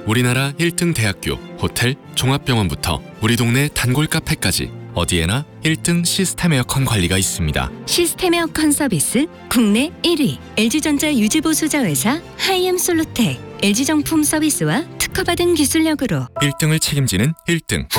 우리나라 1등 대학교, 호텔, 종합병원부터 우리 동네 단골 카페까지 어디에나 1등 시스템 에어컨 관리가 있습니다. 시스템 에어컨 서비스 국내 1위 LG전자 유지보수자 회사 하이엠솔루텍 LG정품 서비스와 특허받은 기술력으로 1등을 책임지는 1등